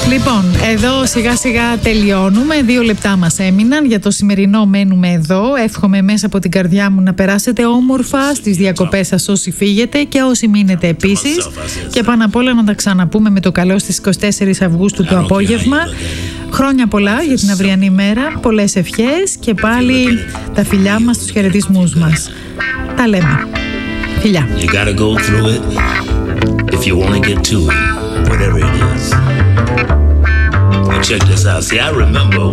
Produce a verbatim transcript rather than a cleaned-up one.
Λοιπόν, εδώ σιγά σιγά τελειώνουμε. Δύο λεπτά μας έμειναν. Για το σημερινό μένουμε εδώ. Εύχομαι μέσα από την καρδιά μου να περάσετε όμορφα στις διακοπές σας όσοι φύγετε και όσοι μείνετε επίσης. Και πάνω απ' όλα να τα ξαναπούμε με το καλό στις είκοσι τέσσερις Αυγούστου το απόγευμα. Χρόνια πολλά για την αυριανή μέρα. Πολλές ευχές και πάλι τα φιλιά μας, τους χαιρετισμούς μας. Τα λέμε. Φιλιά. You gotta go through it if you want to get to it, whatever it is. Now check this out. See, I remember